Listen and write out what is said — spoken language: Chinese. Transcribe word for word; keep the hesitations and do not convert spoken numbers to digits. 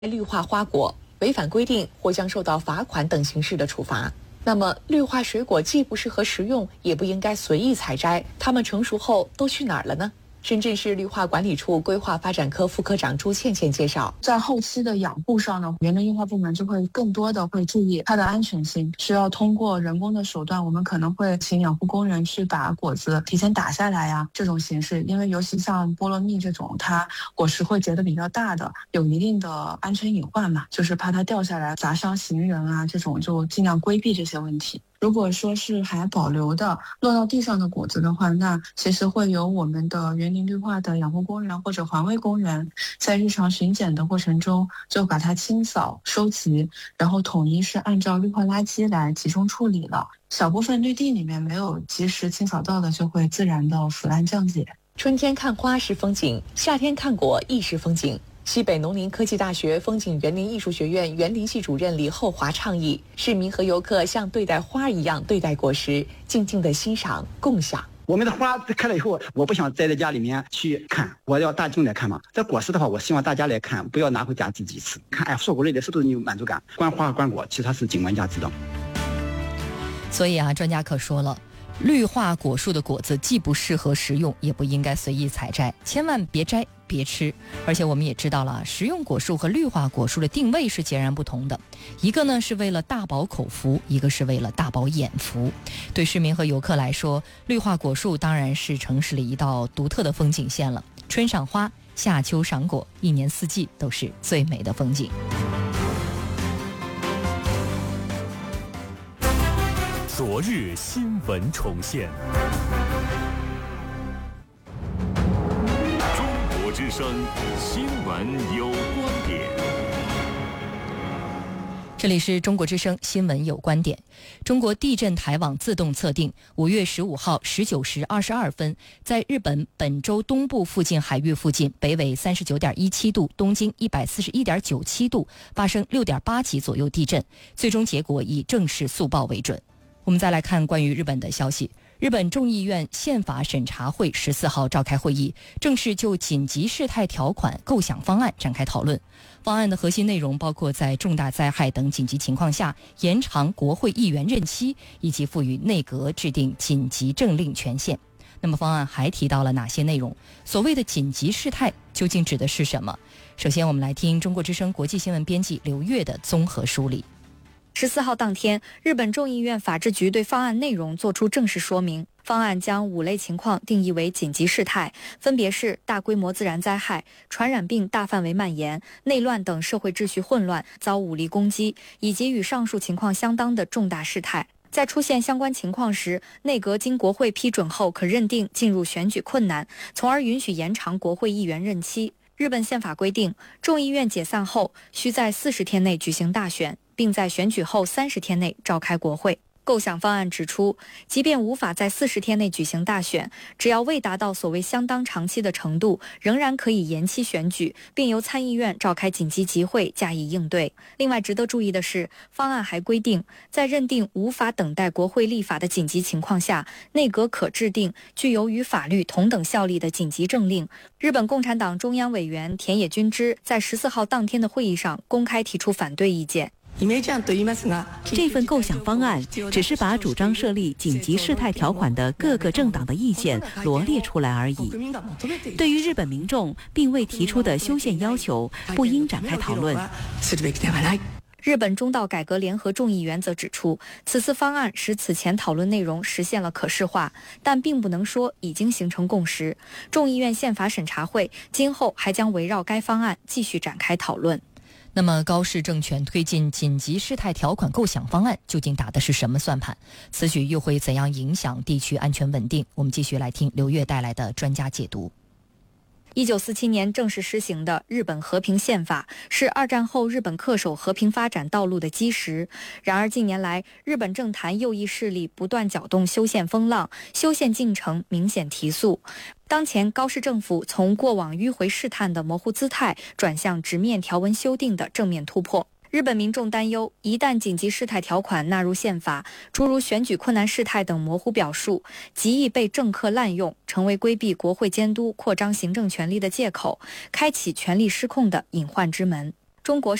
绿化花果，违反规定或将受到罚款等形式的处罚。那么，绿化水果既不适合食用，也不应该随意采摘，它们成熟后都去哪儿了呢？深圳市绿化管理处规划发展科副科长朱倩倩介绍， 在后期的养护上呢，园林绿化部门就会更多的会注意它的安全性，需要通过人工的手段，我们可能会请养护工人去把果子提前打下来呀、啊，这种形式，因为尤其像菠萝蜜这种，它果实会结得比较大的，有一定的安全隐患嘛，就是怕它掉下来砸伤行人啊，这种就尽量规避这些问题。如果说是还保留的落到地上的果子的话，那其实会由我们的园林绿化的养护工人或者环卫工人在日常巡检的过程中就把它清扫收集，然后统一是按照绿化垃圾来集中处理了。小部分绿地里面没有及时清扫到的，就会自然的腐烂降解。 春天看花是风景，夏天看果亦是风景。西北农林科技大学风景园林艺术学院园林系主任李厚华倡议，市民和游客像对待花一样对待果实，静静的欣赏共享。 我们的花开了以后，我不想栽在家里面去看，我要大众来看嘛。这果实的话，我希望大家来看，不要拿回家自己吃。看，哎，硕果累累，是不是你有满足感？观花和观果，其实它是景观价值的。 所以啊，专家可说了，绿化果树的果子既不适合食用，也不应该随意采摘，千万别摘别吃。而且我们也知道了，食用果树和绿化果树的定位是截然不同的，一个呢是为了大饱口福，一个是为了大饱眼福。对市民和游客来说，绿化果树当然是城市里一道独特的风景线了。春赏花，夏秋赏果，一年四季都是最美的风景。 昨日新闻重现，中国之声新闻有观点。 这里是中国之声新闻有观点。中国地震台网自动测定，五月十五号十九时二十二分，在日本本州东部附近海域附近，北纬三十九点一七度，东经一百四十一点九七度，发生六点八级左右地震，最终结果以正式速报为准。我们再来看关于日本的消息。日本众议院宪法审查会十四号召开会议，正式就紧急事态条款构想方案展开讨论。方案的核心内容包括在重大灾害等紧急情况下延长国会议员任期，以及赋予内阁制定紧急政令权限。那么方案还提到了哪些内容？所谓的紧急事态究竟指的是什么？首先我们来听中国之声国际新闻编辑刘越的综合梳理。 十四号当天，日本众议院法制局对方案内容作出正式说明。方案将五类情况定义为紧急事态，分别是大规模自然灾害、传染病大范围蔓延、内乱等社会秩序混乱遭武力攻击，以及与上述情况相当的重大事态。在出现相关情况时，内阁经国会批准后可认定进入选举困难，从而允许延长国会议员任期。日本宪法规定，众议院解散后需在四十天内举行大选，并在选举后三十天内召开国会。构想方案指出，即便无法在四十天内举行大选，只要未达到所谓相当长期的程度，仍然可以延期选举，并由参议院召开紧急集会加以应对。另外值得注意的是，方案还规定，在认定无法等待国会立法的紧急情况下，内阁可制定具有与法律同等效力的紧急政令。日本共产党中央委员田野君之在十四号当天的会议上公开提出反对意见。 这份构想方案只是把主张设立紧急事态条款的各个政党的意见罗列出来而已。对于日本民众并未提出的修宪要求，不应展开讨论。 日本中道改革联合众议员则指出，此次方案使此前讨论内容实现了可视化，但并不能说已经形成共识。众议院宪法审查会今后还将围绕该方案继续展开讨论。 那么高市政权推进紧急事态条款构想方案究竟打的是什么算盘？此举又会怎样影响地区安全稳定？我们继续来听刘越带来的专家解读。 一九四七年正式施行的日本和平宪法是二战后日本恪守和平发展道路的基石。然而近年来，日本政坛右翼势力不断搅动修宪风浪，修宪进程明显提速。当前高市政府从过往迂回试探的模糊姿态，转向直面条文修订的正面突破。日本民众担忧，一旦紧急事态条款纳入宪法，诸如选举困难事态等模糊表述，极易被政客滥用，成为规避国会监督、扩张行政权力的借口，开启权力失控的隐患之门。 中国